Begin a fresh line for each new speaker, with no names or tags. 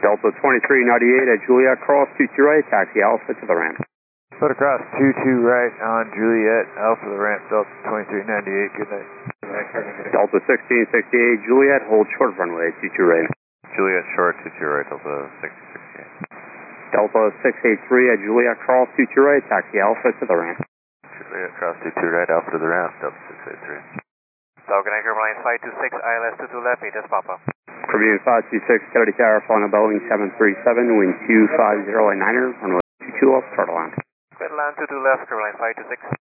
Delta 2398 at Juliet, cross 22 right, taxi Alpha to the ramp.
Photograph 22 right on Juliet, Alpha to the ramp, Delta 2398, good night.
Delta 1668, Juliet, hold short runway 22 right.
Juliet short 22 right, Delta 1668.
Delta 683 at Juliet, cross 22 right, taxi Alpha to the ramp.
Juliet, cross 22 right, Alpha to the ramp, Delta 683.
Falcon Anchor line 526, ILS 22 left, Peters Papa.
Caribbean 526, Kennedy Tower, flying a Boeing 737, wind 250 at 9er, runway 22 off, throttle on.
Clear land 22 left, Caribbean 526.